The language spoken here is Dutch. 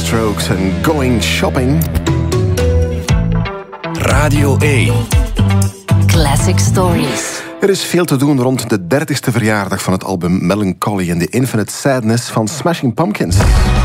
Strokes en Going Shopping. Radio 1. Classic Stories. Er is veel te doen rond de 30e verjaardag van het album Melancholy and the Infinite Sadness van Smashing Pumpkins.